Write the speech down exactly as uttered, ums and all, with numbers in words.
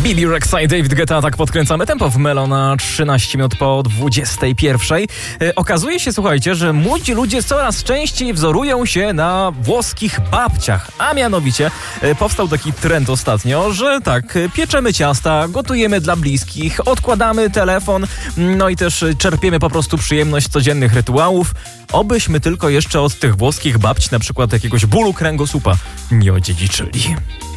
Bibi Rexha i David Guetta, tak podkręcamy tempo w Melo na trzynaście minut po dwudziestej pierwszej. E, okazuje się, słuchajcie, że młodzi ludzie coraz częściej wzorują się na włoskich babciach. A mianowicie e, powstał taki trend ostatnio, że tak, pieczemy ciasta, gotujemy dla bliskich, odkładamy telefon, no i też czerpiemy po prostu przyjemność z codziennych rytuałów. Obyśmy tylko jeszcze od tych włoskich babci na przykład jakiegoś bólu kręgosłupa nie odziedziczyli.